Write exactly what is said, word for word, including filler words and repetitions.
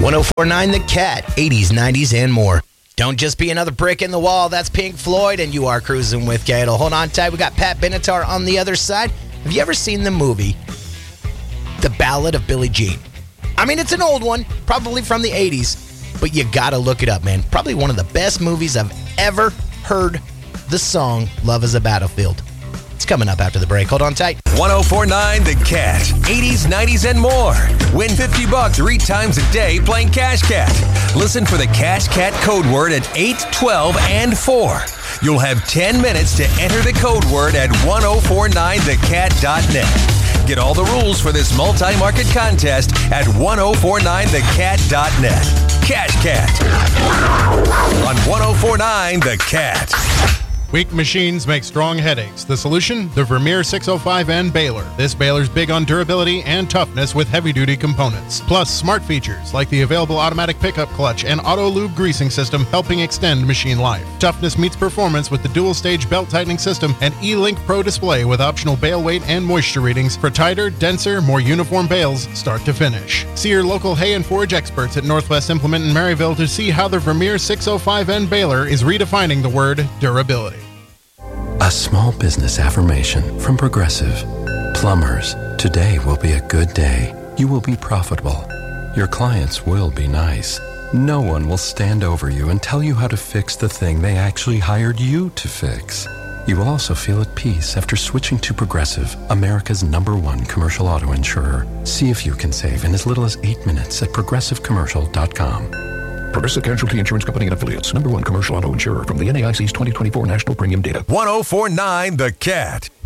one oh four point nine The Cat, eighties, nineties, and more. Don't just be another brick in the wall. That's Pink Floyd, and you are cruising with Gato. Hold on tight. We got Pat Benatar on the other side. Have you ever seen the movie The Ballad of Billie Jean? I mean, it's an old one, probably from the eighties, but you gotta look it up, man. Probably one of the best movies I've ever heard. The song Love is a Battlefield. It's coming up after the break. Hold on tight. one oh four point nine The Cat, eighties, nineties, and more. Win fifty bucks three times a day playing Cash Cat. Listen for the Cash Cat code word at eight, twelve, and four. You'll have ten minutes to enter the code word at ten forty-nine the cat dot net. Get all the rules for this multi-market contest at ten forty-nine the cat dot net. Cash Cat on ten forty-nine The Cat. Weak machines make strong headaches. The solution? The Vermeer six oh five N baler. This baler's big on durability and toughness with heavy-duty components. Plus, smart features like the available automatic pickup clutch and auto-lube greasing system helping extend machine life. Toughness meets performance with the dual-stage belt-tightening system and E-Link Pro display with optional bale weight and moisture readings for tighter, denser, more uniform bales start to finish. See your local hay and forage experts at Northwest Implement in Maryville to see how the Vermeer six oh five N baler is redefining the word durability. A small business affirmation from Progressive. Plumbers, today will be a good day. You will be profitable. Your clients will be nice. No one will stand over you and tell you how to fix the thing they actually hired you to fix. You will also feel at peace after switching to Progressive, America's number one commercial auto insurer. See if you can save in as little as eight minutes at progressive commercial dot com. Progressive Casualty Insurance Company and Affiliates. Number one commercial auto insurer from the N A I C's twenty twenty-four National Premium Data. ten forty-nine The Cat.